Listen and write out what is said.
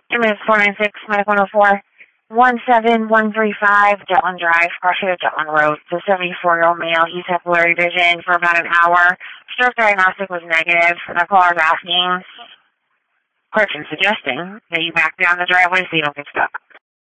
MS 496, Medic 104, 17135, Detland Drive, Garfield, Detland Road. The 74-year-old male, he's had blurry vision for about an hour. Stroke diagnostic was negative. The caller's asking, question suggesting that you back down the driveway so you don't get stuck.